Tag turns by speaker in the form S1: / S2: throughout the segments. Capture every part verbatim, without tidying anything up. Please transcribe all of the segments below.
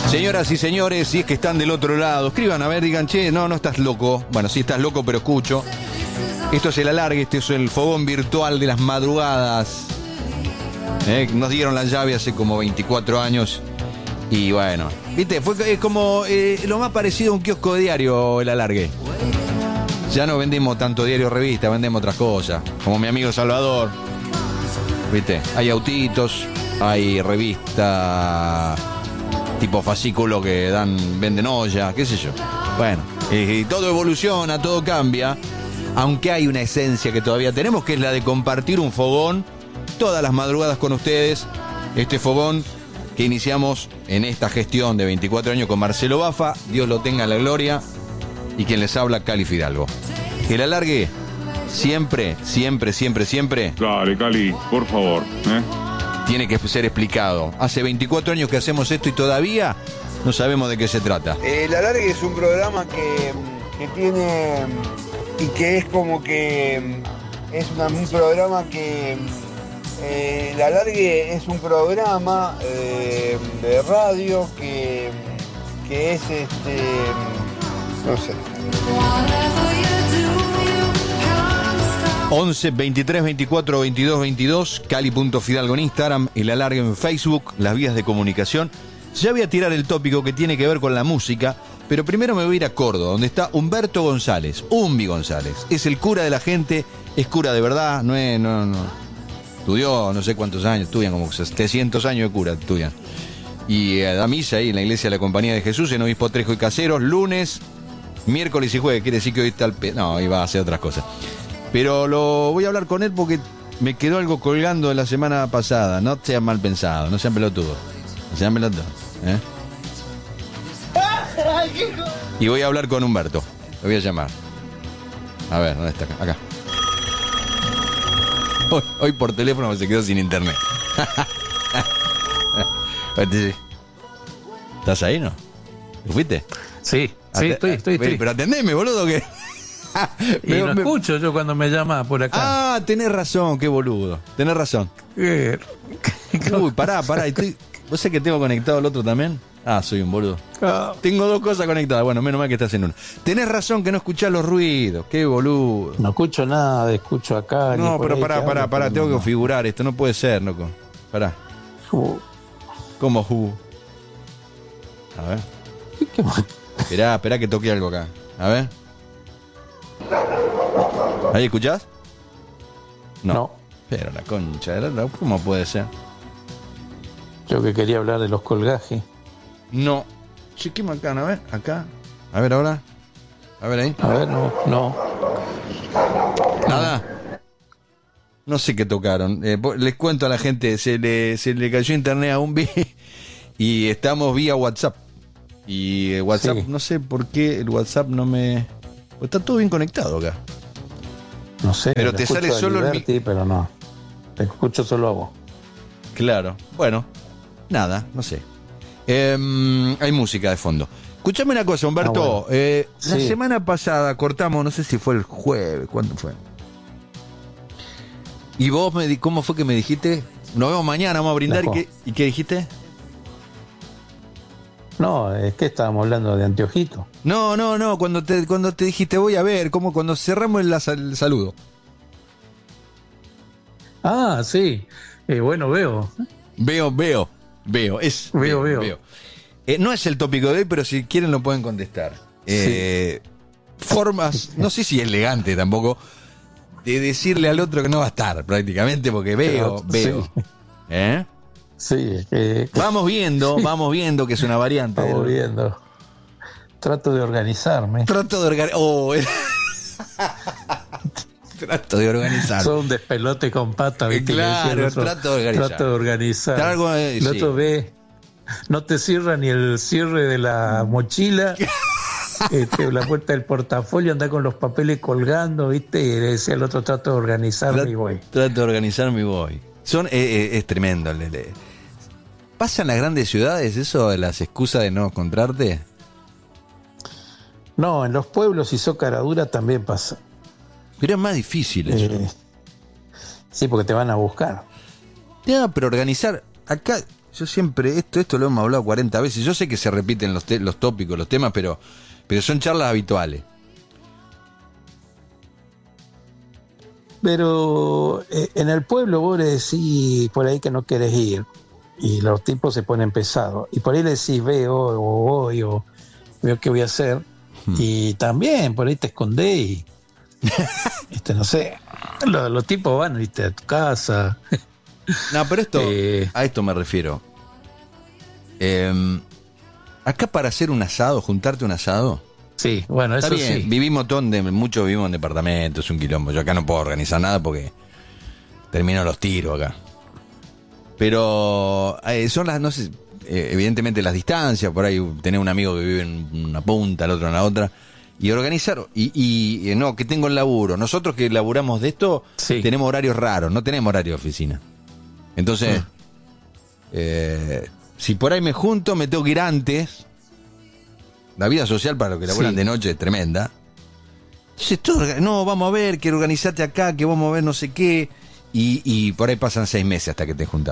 S1: Señoras y señores, si es que están del otro lado, escriban a ver, digan, che, no, no estás loco. Bueno, sí estás loco, pero escucho. Esto es el alargue, este es el fogón virtual de las madrugadas. Eh, nos dieron la llave hace como veinticuatro años. Y bueno, viste, fue es como eh, lo más parecido a un kiosco de diario el alargue. Ya no vendemos tanto diario o revista, vendemos otras cosas. Como mi amigo Salvador. Viste, hay autitos, hay revista tipo fascículo que dan, venden olla, qué sé yo. Bueno, y, y todo evoluciona, todo cambia. Aunque hay una esencia que todavía tenemos, que es la de compartir un fogón todas las madrugadas con ustedes. Este fogón que iniciamos en esta gestión de veinticuatro años con Marcelo Bafa, Dios lo tenga en la gloria, y quien les habla, Cali Fidalgo. El alargue, siempre, siempre, siempre, siempre...
S2: Dale, Cali, por favor, ¿eh?
S1: Tiene que ser explicado. Hace veinticuatro años que hacemos esto y todavía no sabemos de qué se trata.
S3: El alargue es un programa que, que tiene... y que es como que... es una, un programa que... Eh, el alargue es un programa eh, de radio que, que es este... no sé.
S1: once, veintitrés, veinticuatro, veintidós, veintidós, Cali.Fidalgo en Instagram, el alargue en Facebook, las vías de comunicación. Ya voy a tirar el tópico que tiene que ver con la música, pero primero me voy a ir a Córdoba, donde está Humberto González, Humbi González. Es el cura de la gente, es cura de verdad, no es... no, no. Estudió no sé cuántos años, estudian como setecientos años de cura, estudian. Y eh, da misa ahí en la iglesia de la Compañía de Jesús, en Obispo Trejo y Caseros, lunes, miércoles y jueves. Quiere decir que hoy está el... Pe... No, iba a hacer otras cosas. Pero lo voy a hablar con él porque me quedó algo colgando de la semana pasada. No sean mal pensados, no sean pelotudos. No sean pelotudos, ¿eh? Y voy a hablar con Humberto. Lo voy a llamar. A ver, ¿dónde está? Acá. Acá. Hoy, hoy por teléfono se quedó sin internet. ¿Estás ahí, no? ¿Te fuiste?
S4: Sí, sí,
S1: Ate-
S4: estoy, estoy, estoy.
S1: Pero atendeme, boludo, que...
S4: Y
S1: me-
S4: no
S1: me-
S4: escucho yo cuando me llama por acá.
S1: Ah, tenés razón, qué boludo. Tenés razón.
S4: Eh,
S1: Uy, pará, pará. Estoy... ¿Vos sabés que tengo conectado el otro también? Ah, soy un boludo.
S4: ah,
S1: Tengo dos cosas conectadas. Bueno, menos mal que estás en una. Tenés razón que no escuchás los ruidos. Qué boludo.
S4: no escucho nada, escucho acá. ni
S1: No,
S4: por
S1: pero
S4: ahí
S1: pará,
S4: que
S1: pará,
S4: hablo,
S1: pará.
S4: pero
S1: Tengo que
S4: no.
S1: configurar esto. No puede ser, loco. Pará.
S4: Uh,
S1: ¿Cómo, Ju? A ver.
S4: ¿qué más?
S1: Esperá, esperá que toque algo acá. A ver. ¿Ahí escuchás?
S4: No.
S1: Pero la concha, de la- ¿cómo puede ser?
S4: Yo que quería hablar de los colgajes.
S1: No. Che, qué macana, a ver, acá. A ver ahora. A ver ahí.
S4: A ver, no, no.
S1: Nada. No sé qué tocaron. Eh, po- les cuento a la gente, se le, se le cayó internet a un B y estamos vía WhatsApp. Y eh, WhatsApp,
S4: Sí.
S1: no sé por qué el WhatsApp no me... pues está todo bien conectado acá.
S4: No sé.
S1: Pero
S4: lo
S1: te
S4: escucho
S1: sale
S4: a
S1: solo el mi-
S4: Liberty, pero no. Te escucho solo a vos.
S1: Claro. Bueno, nada, no sé. Em, hay música de fondo. Escuchame una cosa, Humberto.
S4: Ah, bueno.
S1: eh, La
S4: Sí.
S1: semana pasada cortamos, no sé si fue el jueves, ¿cuándo fue? Y vos, me di- ¿cómo fue que me dijiste? Nos vemos mañana, vamos a brindar. ¿Y
S4: Dejó.
S1: qué, ¿Y qué dijiste?
S4: No, es que estábamos hablando de anteojito.
S1: No, no, no, cuando te, cuando te dijiste voy a ver, como cuando cerramos el, el saludo.
S4: Ah, sí. Eh, bueno, veo.
S1: Veo, veo, veo, es...
S4: Veo, veo.
S1: Eh, no es el tópico de hoy, pero si quieren lo pueden contestar. Eh, Formas, no sé si elegante tampoco, de decirle al otro que no va a estar prácticamente, porque veo,
S4: Pero,
S1: veo.
S4: sí.
S1: ¿Eh?
S4: Sí, eh,
S1: Vamos viendo, vamos viendo que es una variante.
S4: estamos
S1: del-
S4: viendo. Trato de organizarme.
S1: Trato de organizar. Oh, eh. Trato de organizar.
S4: Son un despelote con pata, ¿viste?
S1: Claro,
S4: Que decía el otro,
S1: trato de organizar.
S4: Trato de organizar.
S1: Trago, eh,
S4: el otro
S1: sí.
S4: ve, no te cierra ni el cierre de la mochila, este, la puerta del portafolio, anda con los papeles colgando, ¿viste? Y le decía el otro, trato de organizarme
S1: Tra-
S4: y voy.
S1: Trato de organizarme y voy. Son, eh, eh, es tremendo. le- le- ¿Pasa en las grandes ciudades eso de las excusas de no encontrarte?
S4: No, en los pueblos, si sos cara dura, también pasa.
S1: Pero es más difícil eso.
S4: Eh, sí, porque te van a buscar.
S1: Ya, pero organizar. Acá, Yo siempre, esto esto lo hemos hablado cuarenta veces. Yo sé que se repiten los, te, los tópicos, los temas, pero, pero son charlas habituales.
S4: Pero eh, en el pueblo vos le decís por ahí que no querés ir y los tipos se ponen pesados. Y por ahí le decís, veo o voy o veo qué voy a hacer. Hmm. Y también por ahí te escondés y, este, no sé, los, los tipos van, viste, a tu casa.
S1: No, pero esto,
S4: eh,
S1: a esto me refiero. Eh, acá para hacer un asado, juntarte un asado.
S4: Sí, bueno, eso
S1: está bien,
S4: sí.
S1: Vivimos donde, muchos vivimos en departamentos, un quilombo. Yo acá no puedo organizar nada porque termino los tiros acá. Pero eh, son las, no sé, eh, evidentemente las distancias, por ahí tener un amigo que vive en una punta, el otro en la otra, y organizar, y, y eh, no, que tengo el laburo. Nosotros que laburamos de esto, sí. tenemos horarios raros, no tenemos horario de oficina. Entonces, mm. eh, si por ahí me junto, me tengo que ir antes. La vida social para los que laburan sí. de noche es tremenda. Entonces, todo, no, vamos a ver, que organizate acá, que vamos a ver no sé qué. Y, y por ahí pasan seis meses hasta que te juntás.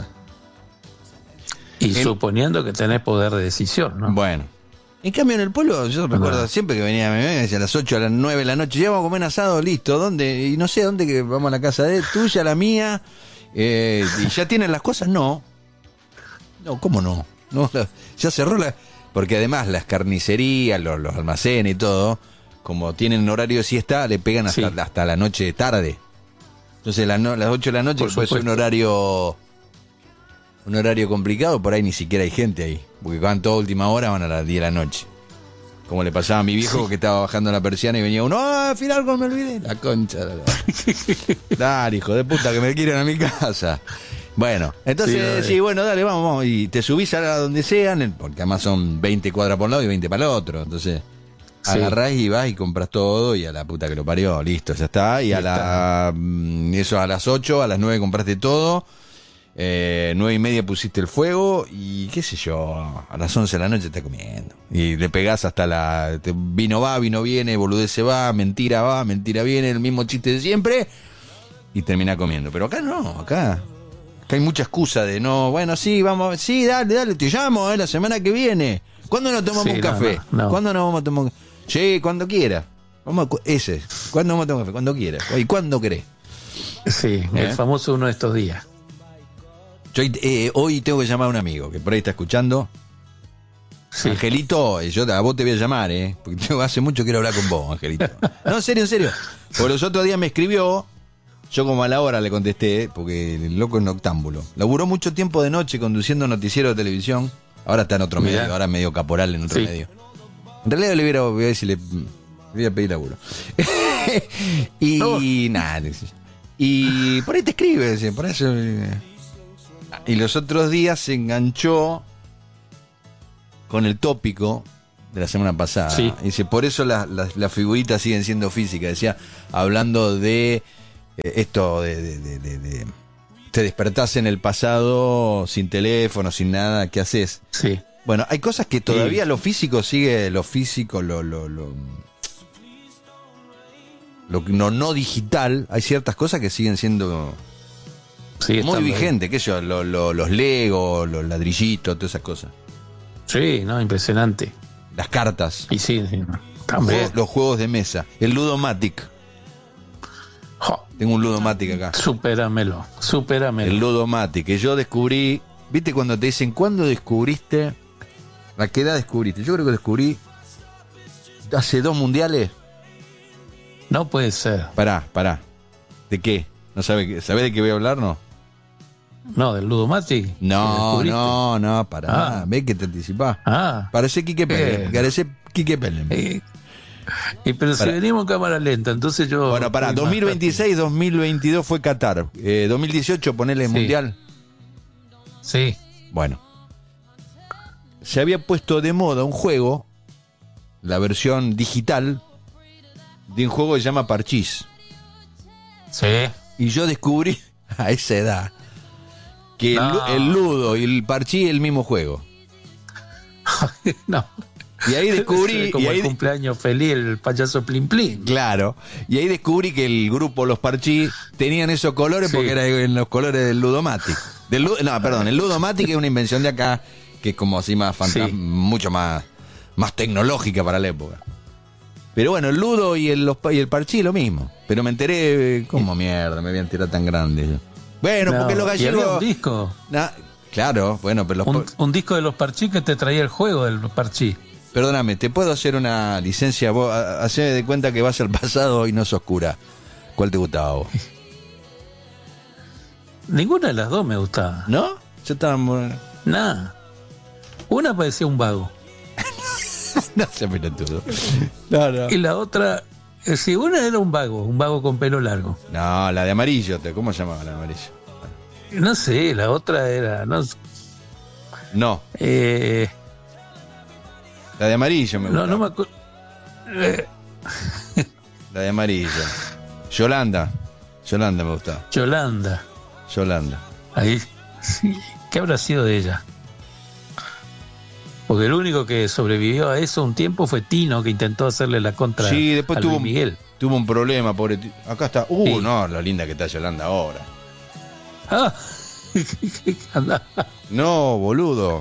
S4: Y el, suponiendo que tenés poder de decisión, ¿no?
S1: Bueno. En cambio, en el pueblo, yo recuerdo no. siempre que venía, me decía a las ocho, a las nueve de la noche, ya vamos a comer asado, listo, ¿dónde? Y no sé, ¿dónde que vamos a la casa de tuya, la mía? Eh, ¿Y ya tienen las cosas? No. No, ¿cómo no? No, ya cerró la... Porque además las carnicerías, los, los almacenes y todo, como tienen horario de siesta, le pegan hasta, sí. hasta la noche tarde. Entonces la no, las ocho de la noche puede ser un horario un horario complicado, por ahí ni siquiera hay gente ahí. Porque van toda última hora, van a las diez de la noche. Como le pasaba a mi viejo sí. que estaba bajando la persiana y venía uno, ¡ah, al final me olvidé! La concha. La... Dale, hijo de puta, que me quieren a mi casa. Bueno, entonces, sí, sí, bueno, dale, vamos, vamos. Y te subís a donde sean, porque además son veinte cuadras por un lado y veinte para el otro. Entonces, sí. agarrás y vas y compras todo y a la puta que lo parió, listo, ya está. Y a la, eso a las ocho, a las nueve compraste todo. Eh, nueve y media pusiste el fuego y qué sé yo, a las once de la noche estás comiendo. Y le pegás hasta la... Te, vino va, vino viene, boludez se va, mentira va, mentira viene, el mismo chiste de siempre. Y terminás comiendo. Pero acá no, acá... Que hay mucha excusa de no, bueno, sí, vamos a ver, sí, dale, dale, te llamo, eh, la semana que viene. ¿Cuándo nos tomamos sí, un café?
S4: No, no.
S1: ¿Cuándo nos vamos a tomar un café? Sí, cuando quiera. Vamos a, ese, ¿cuándo vamos a tomar un café? Cuando quiera. ¿Y cuándo querés?
S4: Sí, ¿Eh? el famoso uno de estos días.
S1: Yo eh, hoy tengo que llamar a un amigo que por ahí está escuchando. Sí. Angelito, yo a vos te voy a llamar, ¿eh? Porque yo hace mucho quiero hablar con vos, Angelito. No, en serio, en serio. Porque los otros días me escribió. Yo como a la hora le contesté, porque el loco es noctámbulo. Laburó mucho tiempo de noche conduciendo noticiero de televisión. Ahora está en otro Mirá. medio, ahora es medio caporal en otro sí. medio. En realidad le hubiera, voy a decirle, voy a pedir laburo. y no. nada. Y por ahí te escribe, por eso. Y los otros días se enganchó con el tópico de la semana pasada. Sí. Y dice, por eso las la, la figuritas siguen siendo físicas. Decía, hablando de... Esto de, de, de, de, de te despertás en el pasado sin teléfono, sin nada, ¿qué haces?
S4: Sí.
S1: Bueno, hay cosas que todavía sí. lo físico sigue, lo físico, lo lo lo, lo no, no digital, hay ciertas cosas que siguen siendo sí, muy vigentes, qué sé yo, lo, lo, los Legos, los ladrillitos, todas esas cosas.
S4: Sí, no, impresionante.
S1: Las cartas.
S4: Y sí, sí no.
S1: Los, juegos, los juegos de mesa, el Ludomatic.
S4: Jo.
S1: Tengo un Ludomatic acá.
S4: Supéramelo, supéramelo.
S1: El Ludomatic, que yo descubrí. ¿Viste cuando te dicen cuándo descubriste? ¿A qué edad descubriste? Yo creo que descubrí hace dos mundiales.
S4: No puede ser.
S1: Pará, pará. ¿De qué? ¿No sabe, ¿Sabés de qué voy a hablar, no?
S4: No, del Ludomatic.
S1: No, no, no, pará. Ah. Ve que te anticipás.
S4: Ah.
S1: Parece Quique Pérez. Eh. Parece Quique Pérez. Eh.
S4: Y pero para. Si venimos en cámara lenta, entonces yo...
S1: Bueno, pará, dos mil veintiséis, dos mil veintidós fue Qatar. Eh, dos mil dieciocho, ponele sí. Mundial.
S4: Sí.
S1: Bueno. Se había puesto de moda un juego, la versión digital, de un juego que se llama Parchís.
S4: Sí.
S1: Y yo descubrí, a esa edad, que no. el, el Ludo y el Parchís es el mismo juego.
S4: No.
S1: Y ahí descubrí...
S4: Como
S1: y ahí
S4: el cumpleaños feliz, el payaso Plim Plim.
S1: Claro. Y ahí descubrí que el grupo Los Parchís tenían esos colores sí. porque eran en los colores del Ludomatic. Del Ludo, no, perdón, el Ludomatic es una invención de acá que es como así más fantasma,
S4: Sí.
S1: mucho más, más tecnológica para la época. Pero bueno, el Ludo y el, los, y el Parchís lo mismo. Pero me enteré, ¿cómo mierda me habían tirado tan grande? Bueno,
S4: No,
S1: porque los
S4: y había
S1: gallegos...
S4: un disco.
S1: Nah, claro, bueno, pero los...
S4: Un, un disco de los Parchís que te traía el juego del Parchís.
S1: Perdóname, ¿te puedo hacer una licencia? Vos ha- hacé de cuenta que vas al pasado y no sos cura. ¿Cuál te gustaba a vos?
S4: Ninguna de las dos me gustaba.
S1: ¿No? Yo estaba... muy-
S4: Nada. Una parecía un vago.
S1: No sé, pelotudo. No, no.
S4: Y la otra, eh, sí, una era un vago, un vago con pelo largo.
S1: No, la de amarillo, te- ¿cómo se llamaba la de amarillo?
S4: No sé, la otra era, no,
S1: No,
S4: eh,
S1: la de amarillo me
S4: no,
S1: gustaba.
S4: no me acuerdo. Eh,
S1: La de amarillo. Yolanda. Yolanda me gustaba.
S4: Yolanda,
S1: Yolanda.
S4: ahí, sí, ¿qué habrá sido de ella? Porque el único que sobrevivió a eso un tiempo fue Tino, que intentó hacerle la contra
S1: Sí, después
S4: a
S1: tuvo,
S4: Luis Miguel.
S1: tuvo un problema, pobre. ti- Acá está. Uh,
S4: Sí.
S1: no, lo linda que está Yolanda ahora.
S4: Ah, anda.
S1: No, boludo.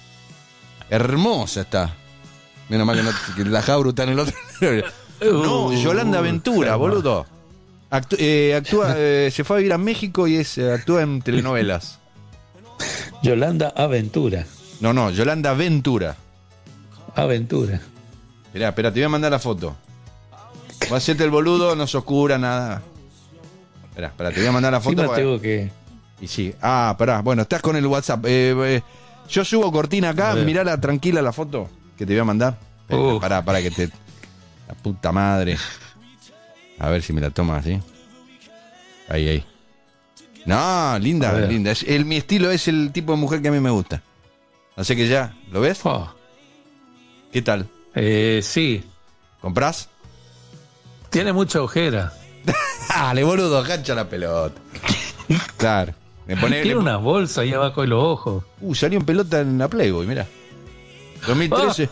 S1: Hermosa está. Menos mal que, no, que la Jauru está en el otro. No,
S4: Uh,
S1: Yolanda Ventura,
S4: hermoso.
S1: boludo. Actu- eh, actúa, eh, se fue a vivir a México y es, eh, actúa en telenovelas.
S4: Yolanda Aventura.
S1: No, no, Yolanda Ventura.
S4: Aventura.
S1: Esperá, esperá, te voy a mandar la foto. Va a hacerte el boludo, no se oscura nada. Esperá, esperá, te voy a mandar la foto.
S4: Encima
S1: porque-
S4: tengo que.
S1: Y sí. Ah, pará, bueno, estás con el WhatsApp. Eh, eh, yo subo cortina acá,
S4: A ver.
S1: mirala tranquila la foto que te voy a mandar. Espera,
S4: Uh.
S1: Pará, pará que te... La puta madre. A ver si me la tomas así. Ahí, ahí. No, linda,
S4: A ver.
S1: linda. Es, el, mi estilo es el tipo de mujer que a mí me gusta. Así que ya, ¿lo ves?
S4: Oh,
S1: ¿Qué tal?
S4: eh, sí,
S1: ¿Comprás?
S4: tiene mucha ojera.
S1: Dale, boludo, cancha la pelota. Claro. Me pone,
S4: Tiene
S1: le-
S4: una bolsa ahí abajo de los ojos.
S1: Uh, salió en pelota en la Playboy, mira. dos mil trece.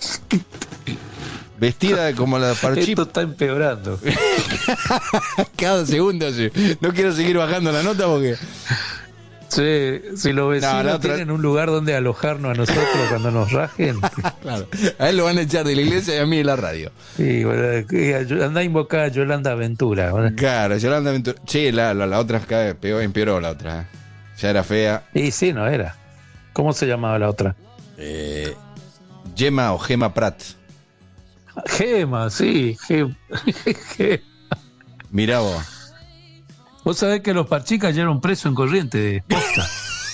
S1: Vestida de como la Parchís.
S4: Esto está empeorando.
S1: Cada segundo, sí. No quiero seguir bajando la nota porque...
S4: Sí, si los vecinos
S1: No, la otra-
S4: tienen un lugar donde alojarnos a nosotros cuando nos rajen.
S1: Claro. A él lo van a echar de la iglesia y a mí de la radio.
S4: Sí, bueno, que- anda a invocar a Yolanda Aventura. ¿verdad?
S1: Claro, Yolanda Ventura. Che, la, la, la otra cada vez peor, empeoró la otra. ¿eh? Ya era fea.
S4: Y sí, no era. ¿Cómo se llamaba la otra?
S1: Eh, Gemma o Gema Prat.
S4: Gema, sí. Gem- Gem-
S1: Mirá vos.
S4: Vos sabés que los Parchís cayeron presos en Corrientes. Posta.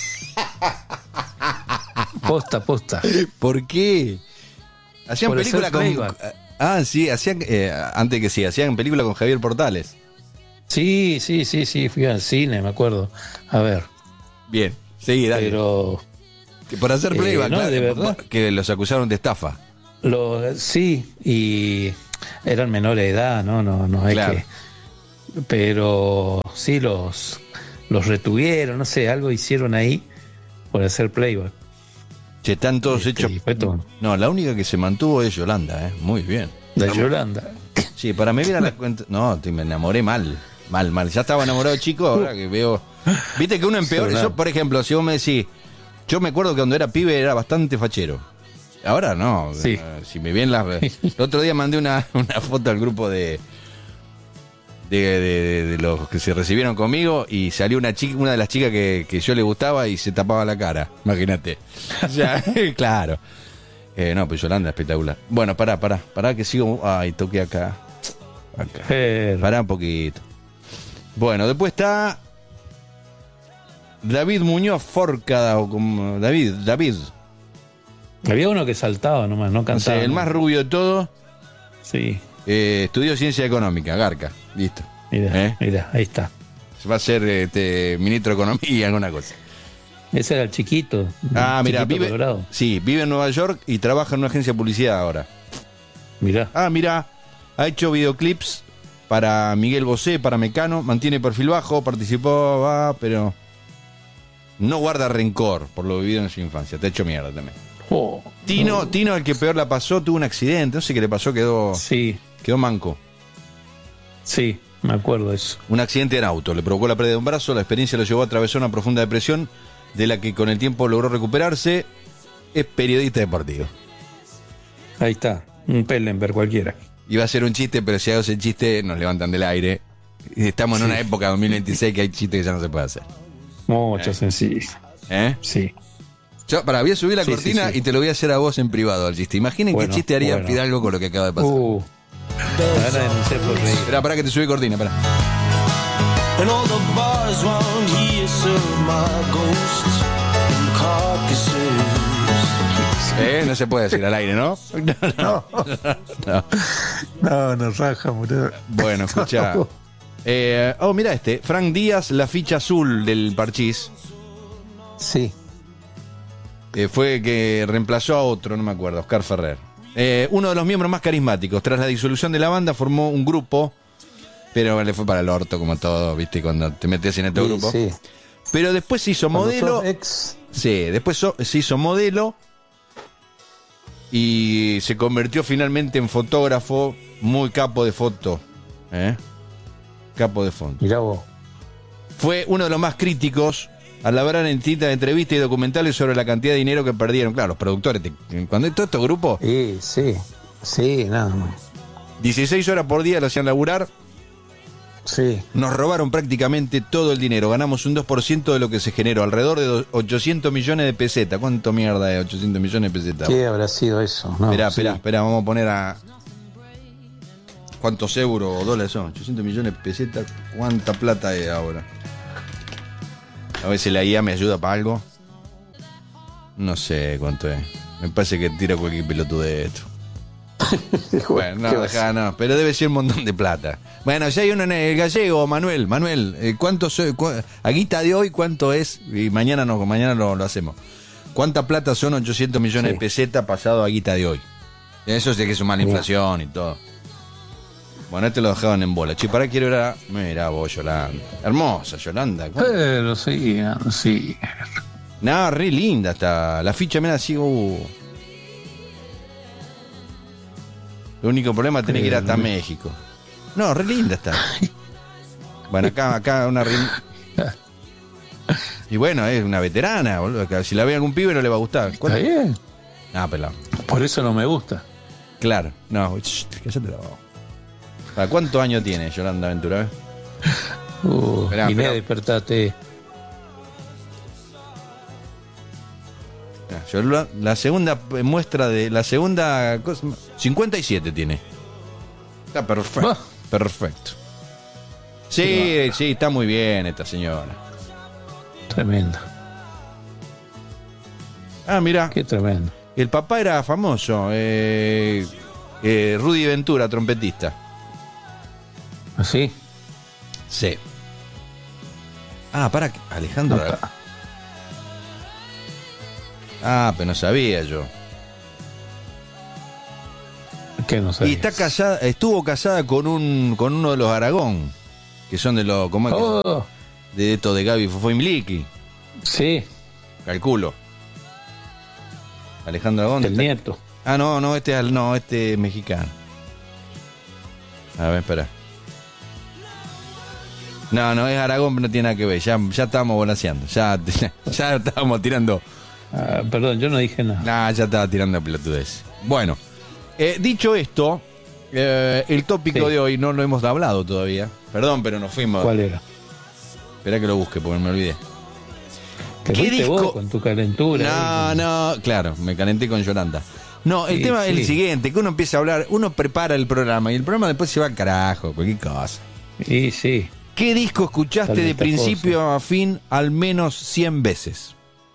S4: Posta, posta.
S1: ¿Por qué? Hacían
S4: Por
S1: película
S4: hacer
S1: con...
S4: playback.
S1: Ah, sí, hacían... eh, antes que sí, hacían película con Javier Portales.
S4: Sí, sí, sí, sí, fui al cine, me acuerdo. A ver,
S1: Bien, seguí, dale.
S4: pero
S1: Que por hacer
S4: Eh,
S1: playback,
S4: no,
S1: claro,
S4: de verdad.
S1: que los acusaron de estafa.
S4: lo, sí, y eran menores de edad, no, no, no es
S1: Claro.
S4: que. Pero sí los los retuvieron, no sé, algo hicieron ahí por hacer playback.
S1: Che, están todos
S4: Este,
S1: hechos.
S4: y fue todo.
S1: No, la única que se mantuvo es Yolanda, ¿eh? Muy bien.
S4: De Yolanda.
S1: Sí, para mí era la cuenta. No, te- me enamoré mal. Mal, mal. Ya estaba enamorado de chico, ahora que veo. Viste que uno empeora.
S4: Yolanda.
S1: Yo, por ejemplo, si vos me decís. Yo me acuerdo que cuando era pibe era bastante fachero. Ahora no.
S4: Sí.
S1: Eh, Si me ven las. El otro día mandé una, una foto al grupo de. De, de- de los que se recibieron conmigo y salió una chica, una de las chicas que, que yo le gustaba y se tapaba la cara, imagínate. O sea, claro. Eh, no, pues Yolanda espectacular. Bueno, pará, pará, pará que sigo. Ay, toqué acá. Acá.
S4: Pero-
S1: Pará un poquito. Bueno, después está David Muñoz Forcada, o como David, David.
S4: Había uno que saltaba nomás, no
S1: No sé,
S4: cantaba.
S1: el
S4: ¿no?
S1: más rubio de todos.
S4: Sí,
S1: Eh, estudió ciencia económica, Garca. Listo.
S4: mira,
S1: ¿Eh?
S4: mira, ahí está.
S1: Va a ser este, ministro de Economía, alguna cosa.
S4: Ese era el chiquito.
S1: Ah,
S4: el
S1: mira,
S4: chiquito
S1: vive,
S4: colorado.
S1: sí, vive en Nueva York y trabaja en una agencia de publicidad ahora.
S4: Mirá.
S1: Ah, mira, ha hecho videoclips para Miguel Bosé, para Mecano, mantiene perfil bajo, participó, va, pero no guarda rencor por lo vivido en su infancia. Te ha hecho mierda también.
S4: Oh,
S1: Tino,
S4: no.
S1: Tino, el que peor la pasó, tuvo un accidente, no sé qué le pasó, quedó,
S4: Sí,
S1: quedó manco.
S4: sí. me acuerdo de eso.
S1: Un accidente en auto le provocó la pérdida de un brazo. La experiencia lo llevó a atravesar una profunda depresión de la que con el tiempo logró recuperarse. Es periodista deportivo.
S4: Ahí está, un Pellenberg cualquiera.
S1: Iba a ser un chiste, pero si hago ese chiste nos levantan del aire. Estamos en
S4: Sí.
S1: una época, dos mil veintiséis, que hay chistes que ya no se puede hacer.
S4: Mucho
S1: Eh.
S4: sencillo.
S1: ¿Eh?
S4: Sí.
S1: Yo, para, voy a subir la
S4: Sí,
S1: cortina
S4: sí, sí.
S1: y te lo voy a hacer a vos en privado el chiste. Imaginen
S4: Bueno,
S1: qué chiste haría
S4: bueno.
S1: Fidalgo con lo que acaba de pasar.
S4: Uh, ahora no sé por reír.
S1: Esperá, pará que te subí cortina, pará.
S5: And all the bars round here serve my ghosts and carcasses.
S1: ¿Eh? No se puede decir al aire, ¿no? No. No.
S4: No, nos raja, boludo.
S1: Bueno, escucha. Eh, oh, mira este. Frank Díaz, la ficha azul del Parchís.
S4: Sí.
S1: Eh, fue que reemplazó a otro, no me acuerdo, Oscar Ferrer. Eh, uno de los miembros más carismáticos. Tras la disolución de la banda, formó un grupo. Pero le fue para el orto, como todo, ¿viste? Cuando te metes en este
S4: Sí,
S1: grupo.
S4: sí.
S1: Pero después se hizo
S4: Cuando
S1: modelo.
S4: sos ex,
S1: Sí, después so- se hizo modelo y se convirtió finalmente en fotógrafo, muy capo de foto, ¿eh? Capo de foto.
S4: mirá vos.
S1: Fue uno de los más críticos al hablar en distintas entrevistas y documentales sobre la cantidad de dinero que perdieron. Claro, los productores, te- cuando todo estos grupos,
S4: Sí, sí. Sí, nada más.
S1: dieciséis horas por día lo hacían laburar,
S4: Sí.
S1: nos robaron prácticamente todo el dinero, ganamos un dos por ciento de lo que se generó, alrededor de do- ochocientos millones de pesetas. ¿Cuánto mierda es ochocientos millones de pesetas?
S4: ¿Qué habrá sido eso? No,
S1: Esperá,
S4: sí.
S1: esperá, esperá, vamos a poner a... ¿Cuántos euros o dólares son? ochocientos millones de pesetas, ¿cuánta plata es ahora? A ver si la I A me ayuda para algo. No sé cuánto es. Me parece que tira cualquier piloto de esto. Bueno,
S4: ¿Qué
S1: no,
S4: va a
S1: dejá, no, pero debe ser un montón de plata. Bueno, ya hay uno en el gallego, Manuel. Manuel, eh, ¿cuánto soy? Cu a guita de hoy, ¿cuánto es? Y mañana no, mañana lo, lo hacemos. ¿Cuánta plata son ochocientos millones
S4: Sí.
S1: de pesetas pasado a guita de hoy? Eso sí que es sumar la
S4: Bien.
S1: inflación y todo. Bueno, este lo dejaban en bola. Che, para quiero ver a... Mira vos, Yolanda. Hermosa, Yolanda. ¿Cuánto?
S4: Pero sí, sí.
S1: No, re linda está. La ficha, mira, así, uh. El único problema es tener que ir hasta México. No, re linda está. Bueno, acá, acá una re... Y bueno, es una veterana, boludo. Que si la ve algún pibe no le va a gustar.
S4: Está
S1: ¿Cuánto?
S4: bien.
S1: Ah, pelado.
S4: Por eso no me gusta.
S1: Claro. No, shh, cállate la boca. ¿Para cuántos años tiene Yolanda Ventura? eh?
S4: Uh,
S1: Esperá,
S4: Inés,
S1: esperá.
S4: despertate.
S1: Ah, Yolanda- la segunda muestra de... La segunda... cosa- cincuenta y siete tiene. Está perfecto.
S4: Ah.
S1: Perfecto. Sí, sí, está muy bien esta señora.
S4: Tremendo.
S1: Ah, mira,
S4: Qué tremendo.
S1: el papá era famoso. Eh, eh, Rudy Ventura, trompetista.
S4: ¿Así?
S1: Sí. Ah, para, Alejandro.
S4: Opa.
S1: Ah, pero no sabía yo.
S4: ¿Qué no
S1: Y
S4: sabías?
S1: está casada, estuvo casada con un con uno de los Aragón, que son de los, ¿cómo es que son?
S4: Oh,
S1: De esto de Gaby Fofo y Miliki,
S4: sí,
S1: calculo. Alejandro Aragón.
S4: el
S1: está-
S4: nieto.
S1: Ah, no, no, este es no, este es mexicano. A ver, espera. No, no, es Aragón, pero no tiene nada que ver. Ya, ya estábamos volaseando. Ya, ya estábamos tirando.
S4: Ah, perdón, yo no dije nada.
S1: Nah, ya estaba tirando pelotudez. Bueno, eh, dicho esto, eh, el tópico
S4: Sí.
S1: de hoy no lo hemos hablado todavía. Perdón, pero nos fuimos.
S4: ¿Cuál era?
S1: Espera que lo busque porque me olvidé.
S4: Te
S1: ¿Qué
S4: fuiste
S1: disco?
S4: vos con tu calentura.
S1: No,
S4: eh.
S1: no, claro, me calenté con Yolanda. No, el
S4: Sí,
S1: tema es el
S4: sí.
S1: siguiente, que uno empieza a hablar, uno prepara el programa y el programa después se va al carajo, cualquier cosa.
S4: Y sí,
S1: ¿Qué disco escuchaste
S4: Tal
S1: de
S4: esta
S1: principio a fin al menos cien veces?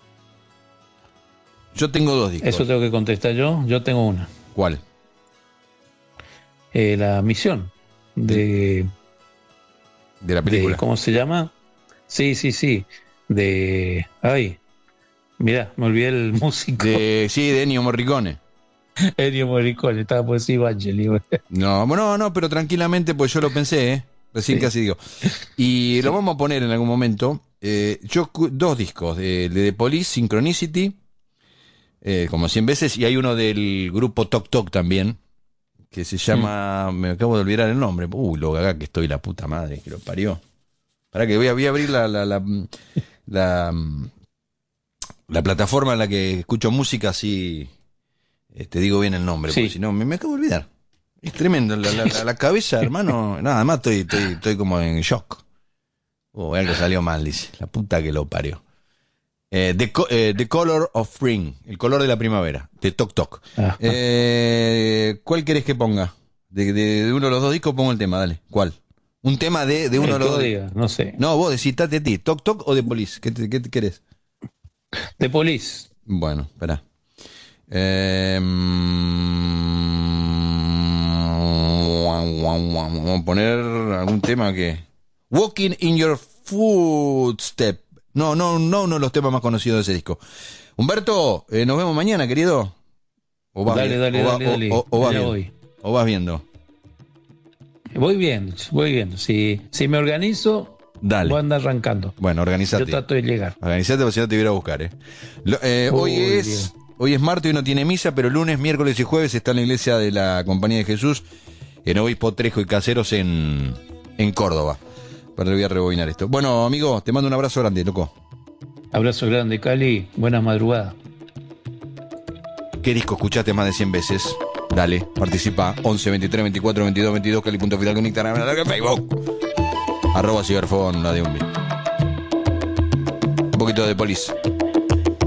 S1: Yo tengo dos discos.
S4: eso tengo que contestar yo. Yo tengo una.
S1: ¿Cuál?
S4: Eh, la misión de,
S1: De la
S4: de-
S1: película.
S4: ¿cómo se llama? Sí, sí, sí. De, ay, mirá, me olvidé el músico.
S1: De, sí, de Ennio Morricone.
S4: Ennio Morricone, estaba por decir Vangelis. güey.
S1: No, no, no, pero tranquilamente, pues yo lo pensé, ¿eh? Recién
S4: Sí.
S1: casi digo. Y lo vamos a poner en algún momento. Eh, yo escu- dos discos, de, de The Police, Synchronicity, eh, como cien veces, y hay uno del grupo Tok Tok también, que se llama, me acabo de olvidar el nombre, uy, lo gaga que estoy, la puta madre, que lo parió. Pará que voy a, voy a abrir la la, la, la, la plataforma en la que escucho música, así eh, te digo bien el nombre,
S4: Sí.
S1: porque si no, me, me acabo de olvidar. Es tremendo, la, la, la, la cabeza, hermano, nada más estoy, estoy, estoy como en shock. Oh, algo salió mal, dice, la puta que lo parió. Eh, the, co- eh, the Color of Spring, el color de la primavera, de Tok Tok.
S4: Ah.
S1: Eh, ¿Cuál querés que ponga? De, de, de uno de los dos discos pongo el tema, dale. ¿Cuál? Un tema de, de uno de
S4: El
S1: los
S4: que
S1: dos.
S4: vos digas, no sé.
S1: No, vos decitate a ti, Tok Tok o de Police, ¿qué, te- qué te querés?
S4: De Police.
S1: Bueno, espera. Eh, vamos a poner algún tema que... Walking in Your Footstep. No, no, no uno de los temas más conocidos de ese disco. Humberto, eh, nos vemos mañana, querido. O vas
S4: Dale,
S1: vi-
S4: dale,
S1: o va-
S4: dale,
S1: o-
S4: dale.
S1: o- o vas
S4: Allá
S1: viendo.
S4: voy.
S1: O vas viendo.
S4: Voy viendo, voy viendo. Si, si me organizo,
S1: Dale.
S4: voy a andar arrancando.
S1: Bueno, organizate.
S4: Yo trato de llegar.
S1: Organizate porque si no te iba a buscar, ¿eh? Lo- eh,
S4: Uy,
S1: hoy es
S4: bien.
S1: hoy es martes y no tiene misa, pero lunes, miércoles y jueves está en la iglesia de la Compañía de Jesús, en Obispo Trejo y Caseros en, en Córdoba. Pero le voy a rebobinar esto. Bueno, amigo, te mando un abrazo grande, loco.
S4: Abrazo grande, Cali. Buenas madrugadas.
S1: ¿Qué disco escuchaste más de cien veces? Dale, participa. once, veintitrés, veinticuatro, veintidós, veintidós, Cali.Fidal con Instagram, en Facebook. Arroba Ciberfón, la de un Un poquito de Police.